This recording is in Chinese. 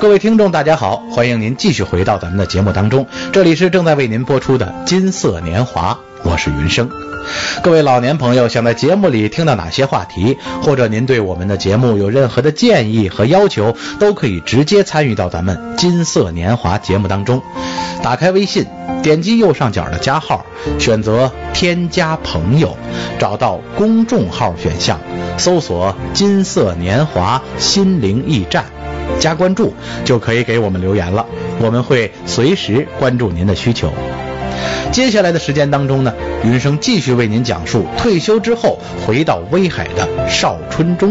各位听众大家好，欢迎您继续回到咱们的节目当中，这里是正在为您播出的金色年华，我是云生。各位老年朋友想在节目里听到哪些话题，或者您对我们的节目有任何的建议和要求，都可以直接参与到咱们金色年华节目当中。打开微信，点击右上角的加号，选择添加朋友，找到公众号选项，搜索金色年华心灵驿站，加关注就可以给我们留言了，我们会随时关注您的需求。接下来的时间当中呢，云生继续为您讲述退休之后回到威海的邵春中